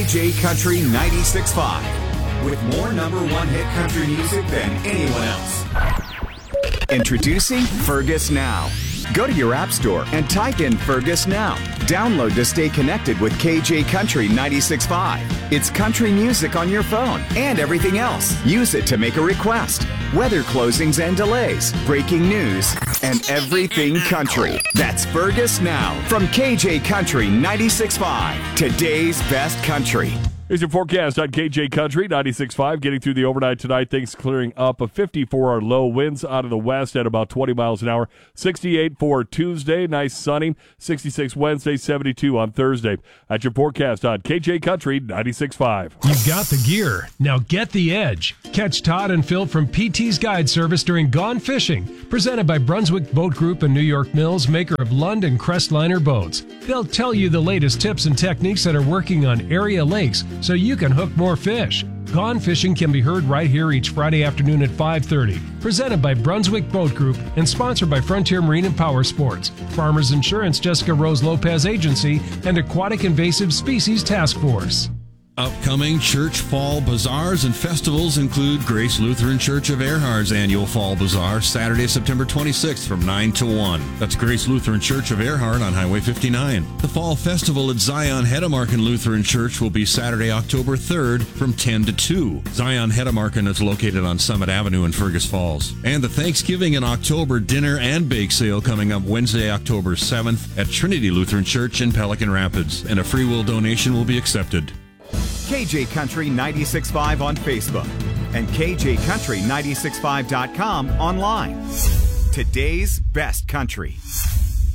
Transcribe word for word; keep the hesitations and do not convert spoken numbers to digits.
K J Country ninety-six point five with more number one hit country music than anyone else. Introducing Fergus Now. Go to your app store and type in Fergus Now. Download to stay connected with K J Country ninety-six point five. It's country music on your phone and everything else. Use it to make a request. Weather closings and delays, breaking news, and everything country. That's Fergus Now from K J Country ninety-six point five. Today's best country. Here's your forecast on K J Country ninety-six point five. Getting through the overnight tonight, things clearing up. A fifty for our low, winds out of the west at about twenty miles an hour. sixty-eight for Tuesday, nice sunny. sixty-six Wednesday, seventy-two on Thursday. That's your forecast on K J Country ninety-six point five. You've got the gear. Now get the edge. Catch Todd and Phil from P T's Guide Service during Gone Fishing, presented by Brunswick Boat Group and New York Mills, maker of Lund and Crestliner boats. They'll tell you the latest tips and techniques that are working on area lakes so you can hook more fish. Gone Fishing can be heard right here each Friday afternoon at five thirty. Presented by Brunswick Boat Group and sponsored by Frontier Marine and Power Sports, Farmers Insurance Jessica Rose Lopez Agency, and Aquatic Invasive Species Task Force. Upcoming church fall bazaars and festivals include Grace Lutheran Church of Erhard's annual Fall Bazaar, Saturday, September twenty-sixth from nine to one. That's Grace Lutheran Church of Erhard on Highway fifty-nine. The Fall Festival at Zion Heddemarken Lutheran Church will be Saturday, October third from ten to two. Zion Heddemarken is located on Summit Avenue in Fergus Falls. And the Thanksgiving in October dinner and bake sale coming up Wednesday, October seventh at Trinity Lutheran Church in Pelican Rapids. And a free will donation will be accepted. K J Country ninety-six point five on Facebook and K J Country ninety-six point five dot com online. Today's best country.